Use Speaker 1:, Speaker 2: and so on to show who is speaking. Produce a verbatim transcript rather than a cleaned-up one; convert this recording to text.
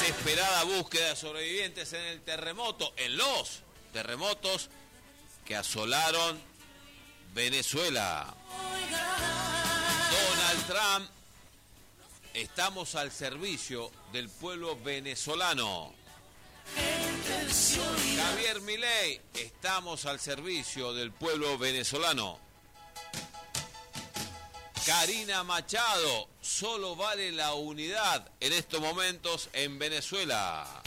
Speaker 1: desesperada búsqueda de sobrevivientes en el terremoto, en los terremotos que asolaron Venezuela. Donald Trump, estamos al servicio del pueblo venezolano. Javier Milei, estamos al servicio del pueblo venezolano. Karina Machado, solo vale la unidad en estos momentos en Venezuela.